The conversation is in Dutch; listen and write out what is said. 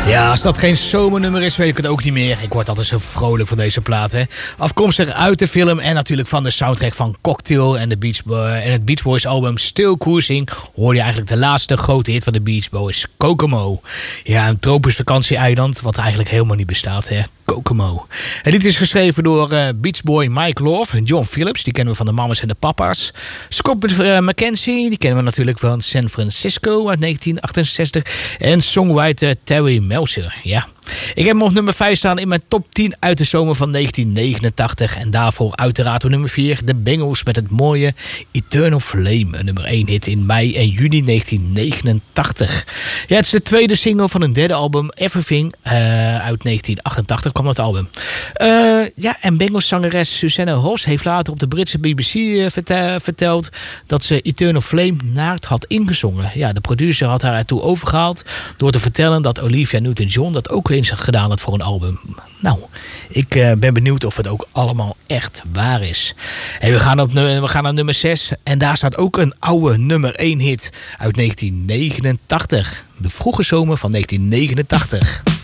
Ja, als dat geen zomernummer is, weet ik het ook niet meer. Ik word altijd zo vrolijk van deze plaat, hè. Afkomstig uit de film en natuurlijk van de soundtrack van Cocktail en het Beach Boys album Still Cruising hoor je eigenlijk de laatste grote hit van de Beach Boys, Kokomo. Ja, een tropisch vakantieeiland wat eigenlijk helemaal niet bestaat, hè. Kokomo. Het lied is geschreven door Beach Boy Mike Love en John Phillips. Die kennen we van de Mamas en de Papa's. Scott McKenzie, die kennen we natuurlijk van San Francisco uit 1968. En songwriter Terry Melcher, ja. Ik heb hem op nummer 5 staan in mijn top 10 uit de zomer van 1989. En daarvoor uiteraard op nummer 4 de Bengals met het mooie Eternal Flame. Een nummer 1 hit in mei en juni 1989. Ja, het is de tweede single van een derde album, Everything, uit 1988 kwam dat album. Ja, en Bengals zangeres Susanne Hoss heeft later op de Britse BBC verteld dat ze Eternal Flame naakt had ingezongen. Ja, de producer had haar ertoe overgehaald door te vertellen dat Olivia Newton-John dat ook eens gedaan had voor een album. Nou, ik ben benieuwd of het ook allemaal echt waar is. En we gaan naar nummer 6. En daar staat ook een oude nummer 1 hit uit 1989. De vroege zomer van 1989.